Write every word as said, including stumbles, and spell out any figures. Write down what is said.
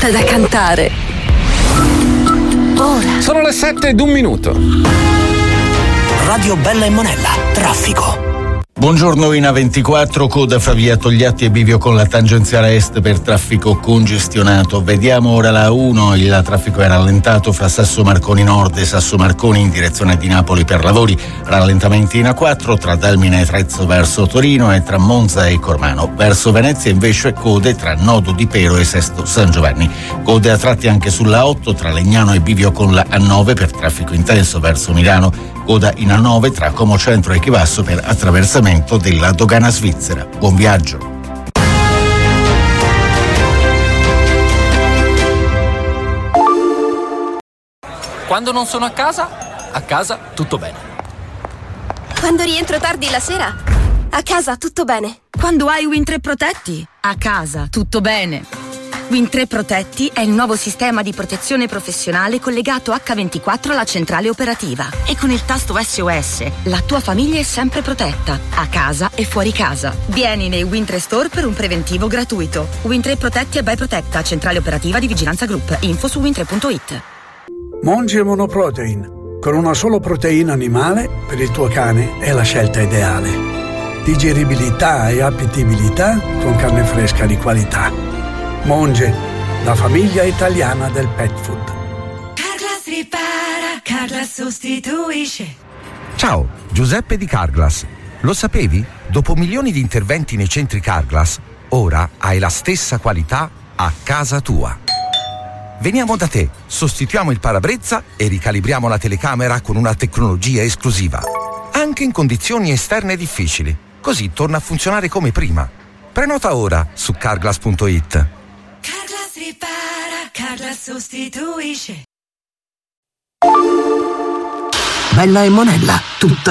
tutta da cantare. Ora. Sono le sette ed un minuto. Radio Bella e Monella, traffico. Buongiorno in A ventiquattro, coda fra via Togliatti e Bivio con la tangenziale est per traffico congestionato. Vediamo ora la uno, il traffico è rallentato fra Sasso Marconi Nord e Sasso Marconi in direzione di Napoli per lavori, rallentamenti in A quattro tra Dalmine e Trezzo verso Torino e tra Monza e Cormano. Verso Venezia invece code tra Nodo di Pero e Sesto San Giovanni. Code a tratti anche sulla otto tra Legnano e Bivio con la A nove per traffico intenso verso Milano. Coda in A nove tra Como Centro e Chivasso per attraversamento della dogana svizzera. Buon viaggio. Quando non sono a casa, a casa tutto bene. Quando rientro tardi la sera, a casa tutto bene. Quando hai Win tre Protetti, a casa tutto bene. Win tre Protetti è il nuovo sistema di protezione professionale collegato acca ventiquattro alla centrale operativa. E con il tasto S O S la tua famiglia è sempre protetta, a casa e fuori casa. Vieni nei Win tre Store per un preventivo gratuito. Win tre Protetti e by Protetta, centrale operativa di Vigilanza Group. Info su win tre punto it. Monge Monoprotein. Con una solo proteina animale, per il tuo cane è la scelta ideale. Digeribilità e appetibilità con carne fresca di qualità. Monge, la famiglia italiana del pet food. Carglass ripara, Carglass sostituisce. Ciao, Giuseppe di Carglass. Lo sapevi? Dopo milioni di interventi nei centri Carglass, ora hai la stessa qualità a casa tua. Veniamo da te, sostituiamo il parabrezza e ricalibriamo la telecamera con una tecnologia esclusiva. Anche in condizioni esterne difficili. Così torna a funzionare come prima. Prenota ora su carglass punto it. Carglass ripara, Carglass sostituisce. Bella e Monella, tutta